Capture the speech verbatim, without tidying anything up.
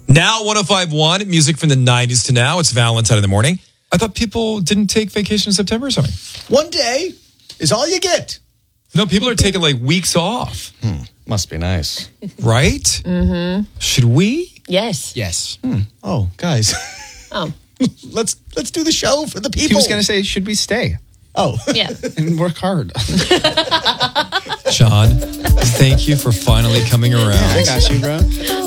Now one oh five point one, music from the nineties to now. It's Valentine in the morning. I thought people didn't take vacation in September or something. One day is all you get. No, people are taking like weeks off. Hmm. Must be nice. Right? Mm-hmm. Should we? Yes. Yes. Hmm. Oh, guys. Oh. let's let's do the show for the people. He was going to say, should we stay? Oh. Yeah. And work hard. Sean, thank you for finally coming around. I got you, bro.